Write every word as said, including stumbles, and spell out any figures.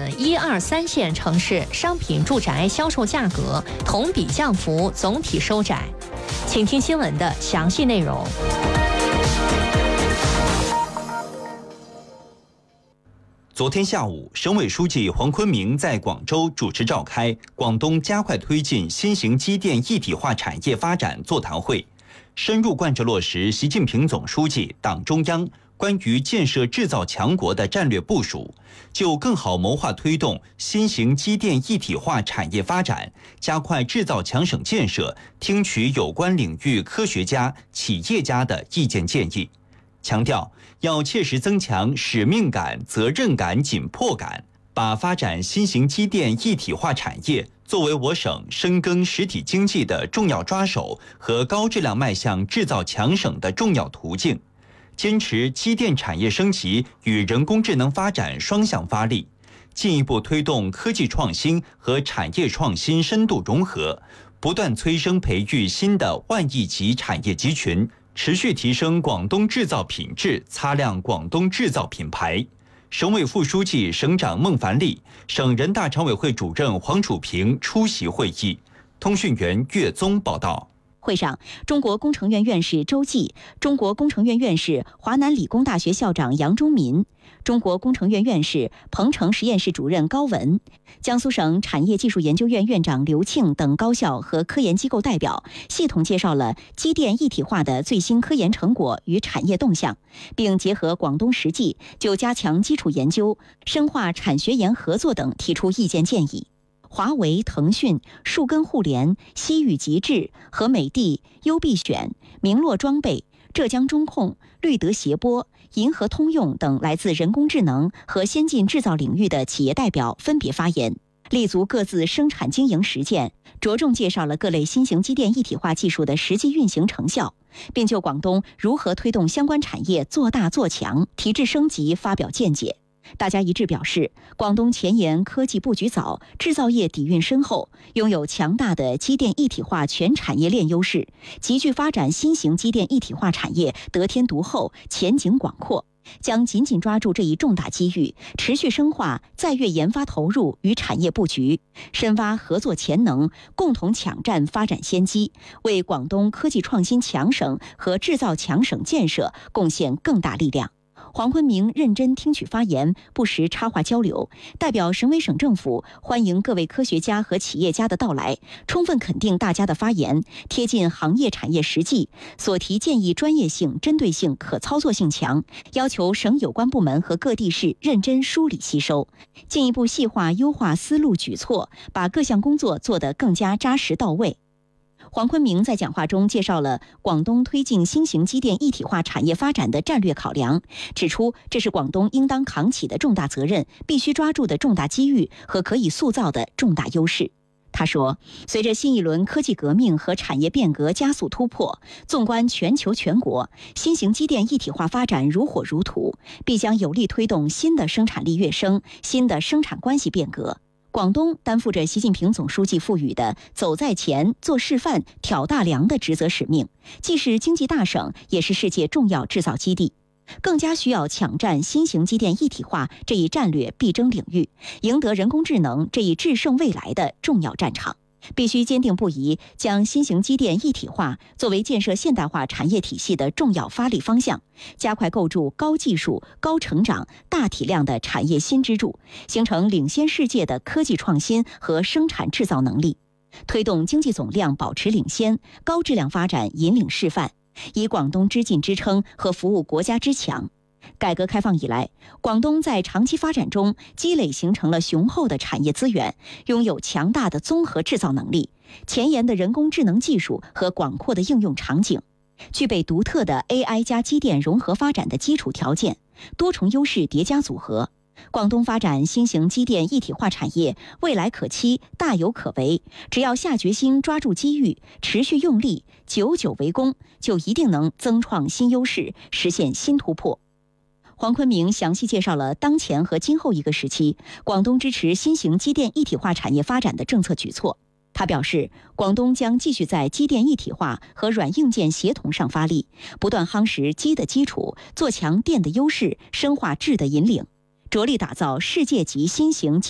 等一二三线城市商品住宅销售价格同比降幅总体收窄。请听新闻的详细内容。 昨天下午，省委书记黄坤明在广州主持召开广东加快推进新型机电一体化产业发展座谈会，深入贯彻落实习近平总书记、党中央关于建设制造强国的战略部署，就更好谋划推动新型机电一体化产业发展，加快制造强省建设，听取有关领域科学家、企业家的意见建议，强调要切实增强使命感、责任感、紧迫感，把发展新型机电一体化产业作为我省深耕实体经济的重要抓手和高质量迈向制造强省的重要途径，坚持机电产业升级与人工智能发展双向发力，进一步推动科技创新和产业创新深度融合，不断催生培育新的万亿级产业集群，持续提升广东制造品质，擦亮广东制造品牌。省委副书记、省长孟凡利，省人大常委会主任黄楚平出席会议。通讯员岳宗报道。 会上，中国工程院院士周济、中国工程院院士、华南理工大学校长杨忠民、中国工程院院士、鹏城实验室主任高文、江苏省产业技术研究院院长刘庆等高校和科研机构代表，系统介绍了机电一体化的最新科研成果与产业动向，并结合广东实际，就加强基础研究、深化产学研合作等提出意见建议。华为、腾讯、树根互联、西宇极致、和美的、优必选、明洛装备、浙江中控、绿德协波、银河通用等来自人工智能和先进制造领域的企业代表分别发言，立足各自生产经营实践，着重介绍了各类新型机电一体化技术的实际运行成效，并就广东如何推动相关产业做大做强、提质升级发表见解。大家一致表示，广东前沿科技布局早，制造业底蕴深厚，拥有强大的机电一体化全产业链优势，极具发展新型机电一体化产业得天独厚，前景广阔，将紧紧抓住这一重大机遇，持续深化在粤研发投入与产业布局，深挖合作潜能，共同抢占发展先机，为广东科技创新强省和制造强省建设贡献更大力量。黄坤明认真听取发言，不时插话交流，代表省委省政府欢迎各位科学家和企业家的到来，充分肯定大家的发言，贴近行业产业实际，所提建议专业性、针对性、可操作性强，要求省有关部门和各地市认真梳理吸收，进一步细化优化思路举措，把各项工作做得更加扎实到位。黄坤明在讲话中介绍了广东推进新型机电一体化产业发展的战略考量，指出这是广东应当扛起的重大责任，必须抓住的重大机遇和可以塑造的重大优势。他说，随着新一轮科技革命和产业变革加速突破，纵观全球全国，新型机电一体化发展如火如荼，必将有力推动新的生产力跃升、新的生产关系变革。广东担负着习近平总书记赋予的走在前、做示范、挑大梁的职责使命，既是经济大省，也是世界重要制造基地，更加需要抢占新型机电一体化这一战略必争领域，赢得人工智能这一制胜未来的重要战场。必须坚定不移将新型机电一体化作为建设现代化产业体系的重要发力方向，加快构筑高技术、高成长、大体量的产业新支柱，形成领先世界的科技创新和生产制造能力，推动经济总量保持领先，高质量发展引领示范，以广东之劲支撑和服务国家之强。改革开放以来，广东在长期发展中积累形成了雄厚的产业资源，拥有强大的综合制造能力、前沿的人工智能技术和广阔的应用场景，具备独特的 A I 加机电融合发展的基础条件，多重优势叠加组合。广东发展新型机电一体化产业未来可期，大有可为，只要下决心抓住机遇，持续用力，久久为功，就一定能增创新优势，实现新突破。黄坤明详细介绍了当前和今后一个时期广东支持新型机电一体化产业发展的政策举措。他表示，广东将继续在机电一体化和软硬件协同上发力，不断夯实机的基础，做强电的优势，深化智的引领，着力打造世界级新型